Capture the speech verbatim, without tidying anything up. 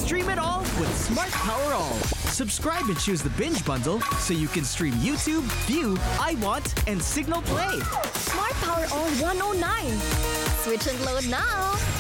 Stream it all with Smart Power All. Subscribe and choose the binge bundle so you can stream YouTube, View, I Want, and Signal Play. Smart Power All one oh nine. Switch and load now.